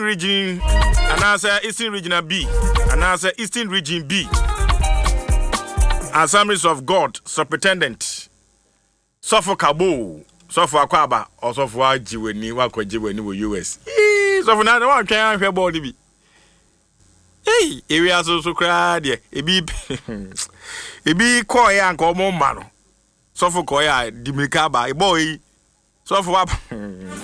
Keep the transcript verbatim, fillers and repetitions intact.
region and answer Eastern Regional B and answer Eastern Region B. Assemblies of God Superintendent Sofo Kabo Sofo Akwaba or Sofo Jiweni Wako Jiweni with U S. Sofo na one can hear body be. Hey, area so so crowd yeah. E be e be koy and come on man. Sofo koy di mikaba e boy. Sofo